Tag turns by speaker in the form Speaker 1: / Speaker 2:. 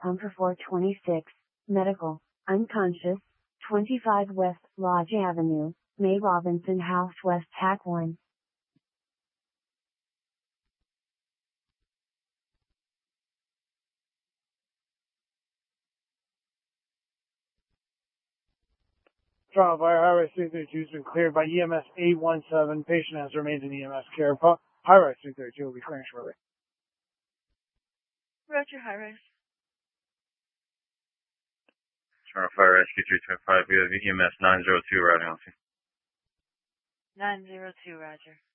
Speaker 1: for 426, medical, unconscious, 25 West Lodge Avenue, May Robinson House West TAC 1.
Speaker 2: Toronto Fire Highway 332 has been cleared by EMS 817. Patient has remained in EMS care. Highway 332 will be clearing shortly.
Speaker 3: Roger, High-Rise.
Speaker 4: Toronto Fire Rescue 325, we have EMS 902 routing on scene.
Speaker 3: 902, Roger.